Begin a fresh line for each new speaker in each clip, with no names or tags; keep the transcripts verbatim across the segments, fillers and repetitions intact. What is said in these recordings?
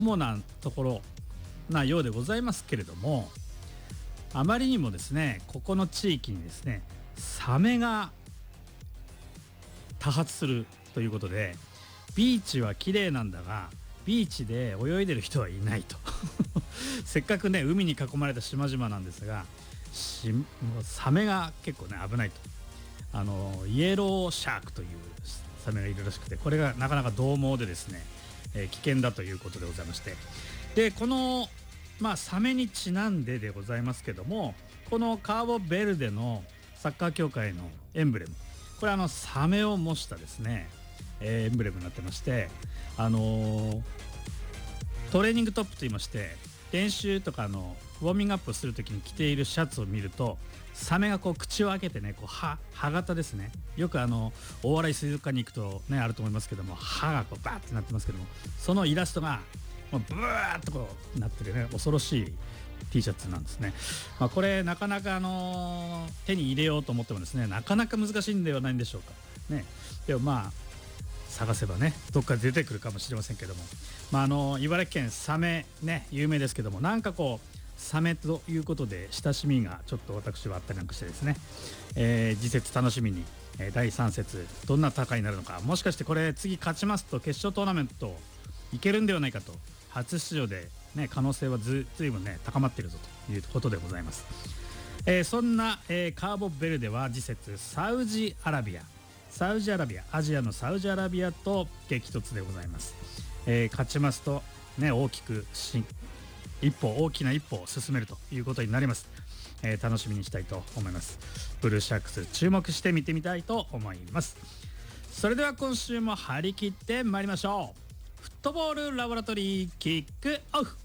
主なところなようでございますけれども、あまりにもですねここの地域にですねサメが多発するということで、ビーチは綺麗なんだがビーチで泳いでる人はいないとせっかくね海に囲まれた島々なんですが、しサメが結構ね危ないと。あのイエローシャークというサメがいるらしくて、これがなかなか獰猛でですね、えー、危険だということでございまして、でこのまあサメにちなんででございますけども、このカーボベルデのサッカー協会のエンブレム、これあのサメを模したですね、えー、エンブレムになってまして、あのー、トレーニングトップといいまして、練習とかのウォーミングアップをするときに着ているシャツを見ると、サメがこう口を開けてね、こう歯歯型ですね、よくあの大洗水族館に行くとねあると思いますけども、歯がこうバーってなってますけども、そのイラストがもうブワーッとこうなってるね恐ろしい T シャツなんですね。まあ、これなかなかあのー、手に入れようと思ってもですねなかなか難しいんではないんでしょうかね。でもまあ探せばねどっかで出てくるかもしれませんけども、まあ、あの茨城県サメね有名ですけども、なんかこうサメということで親しみがちょっと私はあったりなんかしてですね、えー、次節楽しみに、えー、だいさん節どんな戦いになるのか、もしかしてこれ次勝ちますと決勝トーナメントいけるんではないかと、初出場で、ね、可能性はずずいぶんね高まっているぞということでございます。えー、そんな、えー、カーボベルデは次節サウジアラビアサウジアラビアアジアのサウジアラビアと激突でございます。えー、勝ちますと、ね、大きくし一歩大きな一歩を進めるということになります。えー、楽しみにしたいと思います。ブルーシャークス注目して見てみたいと思います。それでは今週も張り切ってまいりましょう。フットボールラボラトリーキックオフ。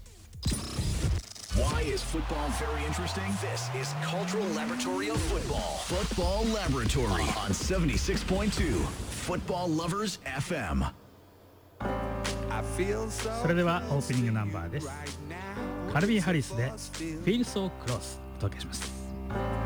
Why is football very interesting? This is Cultural Laboratory of Football. Football Laboratory on seventy-six point two Football Lovers エフエム。
それではオープニングナンバーです。カルビー・ハリスで Feel So Close お届けします。